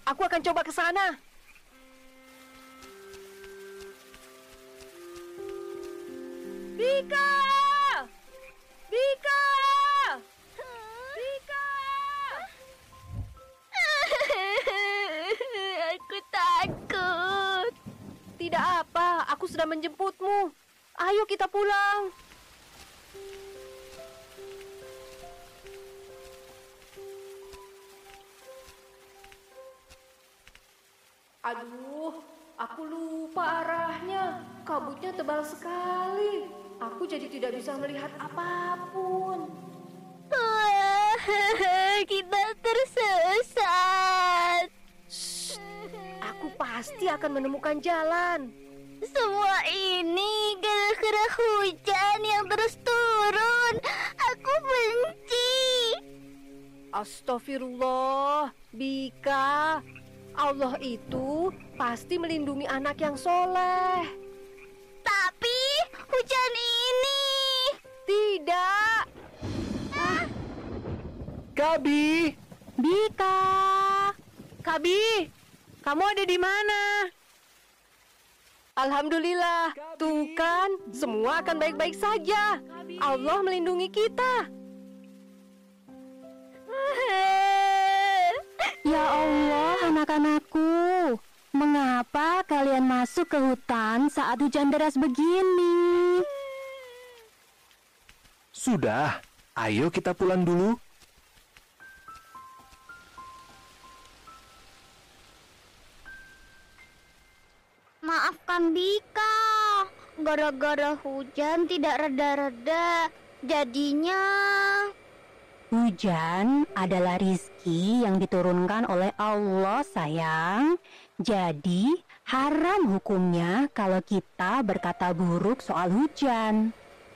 Aku akan coba ke sana. Bika! Bika! Bika! Aku takut. Tidak apa, aku sudah menjemputmu. Ayo kita pulang. Aduh, aku lupa arahnya. Kabutnya tebal sekali. Aku jadi tidak bisa melihat apapun. Wah, kita tersesat. Aku pasti akan menemukan jalan. Semua ini gara-gara hujan yang terus turun. Aku benci. Astagfirullah, Bika. Allah itu pasti melindungi anak yang soleh. Tapi hujan ini... Tidak. Gabi! Bika. Kabi, kamu ada di mana? Alhamdulillah, tuh kan, semua akan baik-baik saja. Allah melindungi kita. Ya Allah, anak-anakku, mengapa kalian masuk ke hutan saat hujan deras begini? Sudah, ayo kita pulang dulu. Maafkan Bika, gara-gara hujan tidak reda-reda, jadinya... Hujan adalah rizki yang diturunkan oleh Allah, sayang. Jadi, haram hukumnya kalau kita berkata buruk soal hujan.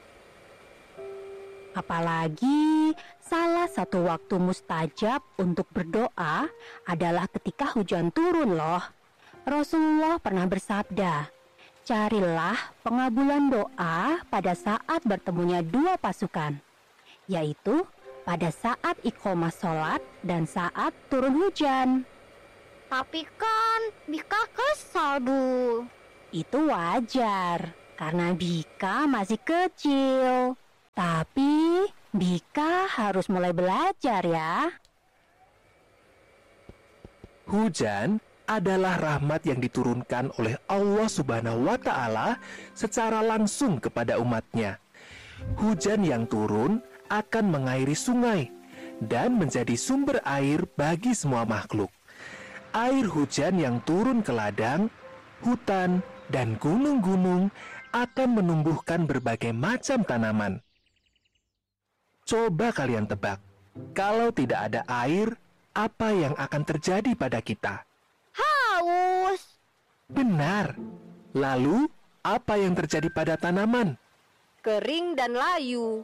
Apalagi, salah satu waktu mustajab untuk berdoa adalah ketika hujan turun loh. Rasulullah pernah bersabda, carilah pengabulan doa pada saat bertemunya dua pasukan, yaitu pada saat iqomah sholat dan saat turun hujan. Tapi kan Bika kesal, Bu. Itu wajar, karena Bika masih kecil. Tapi Bika harus mulai belajar ya. Hujan adalah rahmat yang diturunkan oleh Allah Subhanahu wa Ta'ala secara langsung kepada umatnya. Hujan yang turun akan mengairi sungai dan menjadi sumber air bagi semua makhluk. Air hujan yang turun ke ladang, hutan, dan gunung-gunung akan menumbuhkan berbagai macam tanaman. Coba kalian tebak, kalau tidak ada air, apa yang akan terjadi pada kita? Haus. Benar. Lalu, apa yang terjadi pada tanaman? Kering dan layu.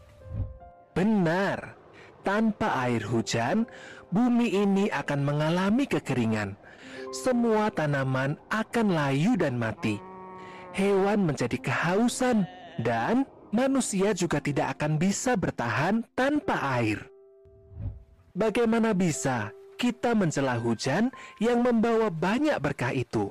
Benar. Tanpa air hujan, bumi ini akan mengalami kekeringan. Semua tanaman akan layu dan mati. Hewan menjadi kehausan dan manusia juga tidak akan bisa bertahan tanpa air. Bagaimana bisa kita mencela hujan yang membawa banyak berkah itu?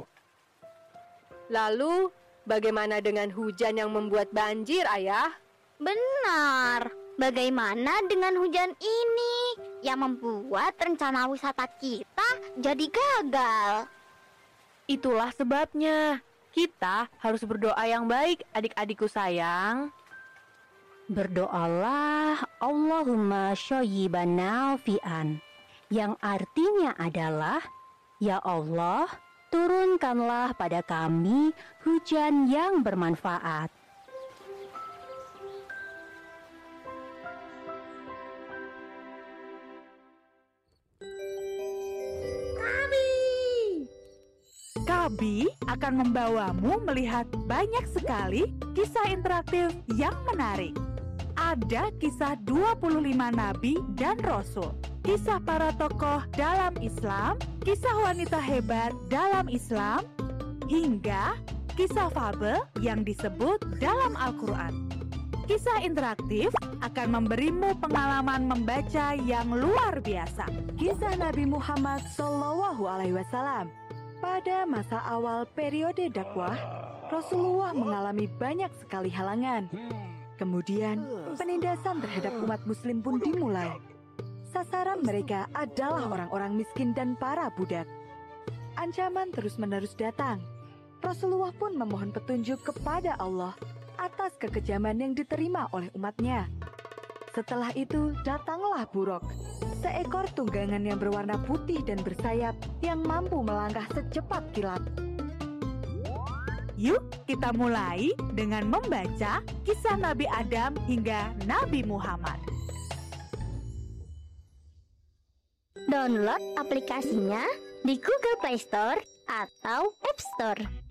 Lalu, bagaimana dengan hujan yang membuat banjir, Ayah? Benar. Bagaimana dengan hujan ini yang membuat rencana wisata kita jadi gagal? Itulah sebabnya kita harus berdoa yang baik, adik-adikku sayang. Berdoalah Allahumma syayyiban nafi'an, yang artinya adalah, ya Allah, turunkanlah pada kami hujan yang bermanfaat. Kabi akan membawamu melihat banyak sekali kisah interaktif yang menarik. Ada kisah 25 nabi dan rasul, kisah para tokoh dalam Islam, kisah wanita hebat dalam Islam, hingga kisah fabel yang disebut dalam Al-Quran. Kisah interaktif akan memberimu pengalaman membaca yang luar biasa. Kisah Nabi Muhammad SAW. Pada masa awal periode dakwah, Rasulullah mengalami banyak sekali halangan. Kemudian, penindasan terhadap umat muslim pun dimulai. Sasaran mereka adalah orang-orang miskin dan para budak. Ancaman terus-menerus datang. Rasulullah pun memohon petunjuk kepada Allah atas kekejaman yang diterima oleh umatnya. Setelah itu, datanglah buruk, seekor tunggangan yang berwarna putih dan bersayap yang mampu melangkah secepat kilat. Yuk kita mulai dengan membaca kisah Nabi Adam hingga Nabi Muhammad. Download aplikasinya di Google Play Store atau App Store.